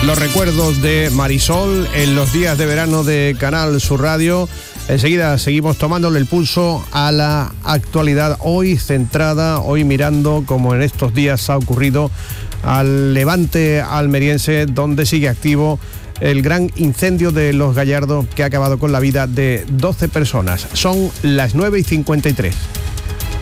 los recuerdos de Marisol en los días de verano de Canal Sur Radio. Enseguida seguimos tomándole el pulso a la actualidad, hoy centrada, hoy mirando, como en estos días ha ocurrido, al levante almeriense, donde sigue activo el gran incendio de Los Gallardos, que ha acabado con la vida de 12 personas. Son las 9:53.